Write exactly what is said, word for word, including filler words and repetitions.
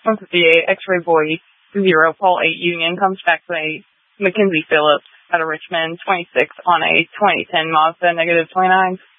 one fifty-eight, X-ray boy, zero, Paul eight, Union, comes back to a Mackenzie Phillips out of Richmond, twenty-six, on a twenty ten Mazda, negative twenty-nine.